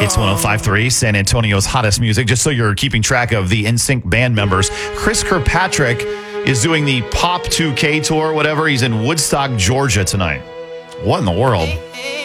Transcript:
It's 105.3, San Antonio's hottest music. Just so you're keeping track of the NSYNC band members, Chris Kirkpatrick is doing the Pop 2K tour, whatever. He's in Woodstock, Georgia tonight. What in the world?